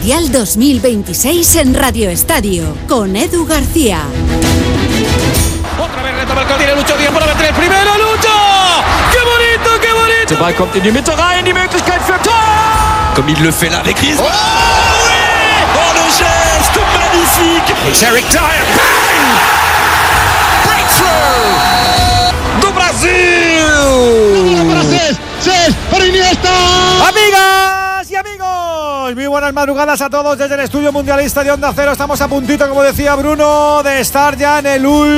Mundial 2026 en Radio Estadio, con Edu García. Otra vez retoma el tiene Lucho Díaz para meter el primero. ¡Lucho! ¡Qué bonito, qué bonito! Der Ball kommt in die Mitte rein, die Möglichkeit für Tor! Comme il le fait là avec Griezmann. Oh oui! Oh, le geste magnifique! It's Eric Dyer. Bang! Breakthrough! Do Brasil! Para Cés, para Iniesta. Amigas y amigos, muy buenas madrugadas a todos desde el estudio mundialista de Onda Cero. Estamos a puntito, como decía Bruno, de estar ya en el último